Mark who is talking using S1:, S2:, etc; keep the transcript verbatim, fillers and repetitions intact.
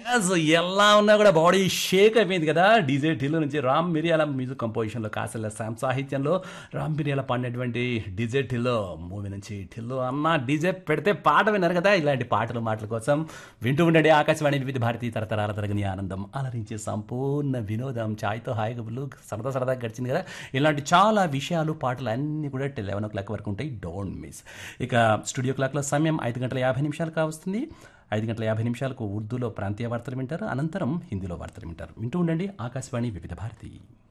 S1: అసలు ఎలా ఉన్నా కూడా బాడీ షేక్ అయిపోయింది కదా. డీజే టిల్లు నుంచి రామ్ మిరియాల మ్యూజిక్ కంపోజిషన్లో కాసల శామ్ సాహిత్యంలో రామ్ మిరియాల పాడినటువంటి డీజే టిల్లు మూవీ నుంచి టిల్లు అన్న డీజే పెడితే పాట విన్నారు కదా. ఇలాంటి పాటలు మాటల కోసం వింటూ ఉండండి ఆకాశవాణి వివిధ భారతి తరతరాల తరగని ఆనందం అలరించే సంపూర్ణ వినోదం. ఛాయ్తో హాయిగా బుల్లు సరదా సరదాగా గడిచింది కదా. ఇలాంటి చాలా విషయాలు పాటలు అన్నీ కూడా లెవెన్ ఓ క్లాక్ వరకు ఉంటాయి. Don't miss. ఇక స్టూడియో క్లాక్లో సమయం ఐదు గంటల యాభై నిమిషాలు కావస్తుంది. ఐదు గంటల యాభై నిమిషాలకు ఉర్దూలో ప్రాంతీయ వార్తలు వింటారు. అనంతరం హిందీలో వార్తలు వింటారు. వింటూ ఉండండి ఆకాశవాణి వివిధ భారతి.